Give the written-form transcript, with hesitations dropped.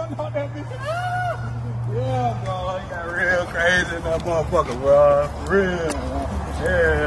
on that bitch. Yeah, bro. He got real crazy in that motherfucker, bro. Real. Yeah.